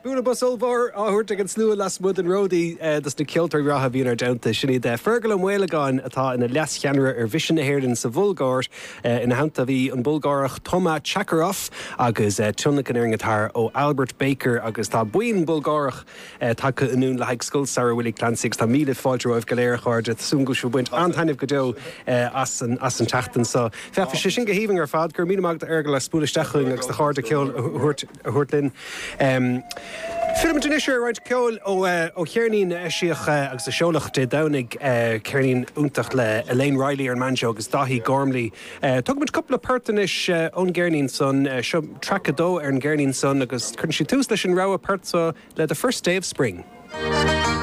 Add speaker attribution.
Speaker 1: Búla bus olvar áhuirt an slú las mud an rodí dus na ceoltar ratha bhíon ar downta sinna de fergal an mhaileáin atá ina leas cheanra ar vision na hhéirlinn sa bhulgáir ina hananta bhí an bulgárach Toma Chakarov agus tunna an airngatár ó Albert Baker agus tá buin bulgárach take anún le haig scoil Sarah Willie Clancy tá míle fáilróibh goléir chuirde súngu siú buint antainemh go dó as an teachtan sa fefa sé sin go híoming ar fad gur míach airgal le spúlisteaching agus de cháirde ceol thuirtlinn. Film tunisir roiint ceol ó chearnín sioch agus a seolach de danig cearnín úntacht le Elaine Riley ar Manjo agus Dahi Gormley. Tugmuid coppla pertanis ón Gearnín son seo tracadó ar an Gearnín son agus chun si tús leis an rá a pertsa le the first day of spring.